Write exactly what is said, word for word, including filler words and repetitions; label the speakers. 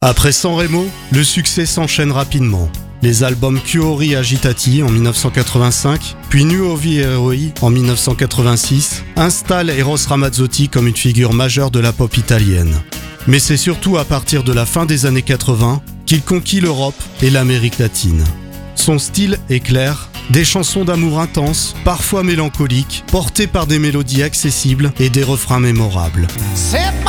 Speaker 1: Après Sanremo, le succès s'enchaîne rapidement. Les albums Cuori Agitati en dix-neuf cent quatre-vingt-cinq, puis Nuovi Eroi en dix-neuf cent quatre-vingt-six, installent Eros Ramazzotti comme une figure majeure de la pop italienne. Mais c'est surtout à partir de la fin des années quatre-vingts qu'il conquit l'Europe et l'Amérique latine. Son style est clair, des chansons d'amour intenses, parfois mélancoliques, portées par des mélodies accessibles et des refrains mémorables.
Speaker 2: C'est